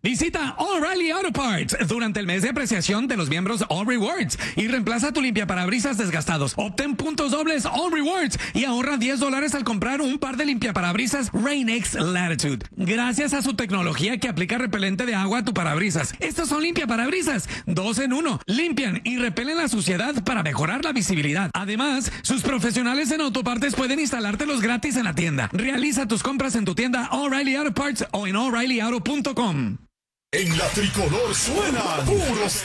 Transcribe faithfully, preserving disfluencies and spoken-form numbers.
Visita O'Reilly Auto Parts durante el mes de apreciación de los miembros All Rewards y reemplaza tu limpiaparabrisas desgastados. Obtén puntos dobles All Rewards y ahorra diez dólares al comprar un par de limpiaparabrisas Rain-X Latitude. Gracias a su tecnología que aplica repelente de agua a tu parabrisas. Estos son limpiaparabrisas, dos en uno. Limpian y repelen la suciedad para mejorar la visibilidad. Además, sus profesionales en autopartes pueden instalártelos gratis en la tienda. Realiza tus compras en tu tienda O'Reilly Auto Parts o en O'Reilly Auto punto com. En la tricolor suenan puros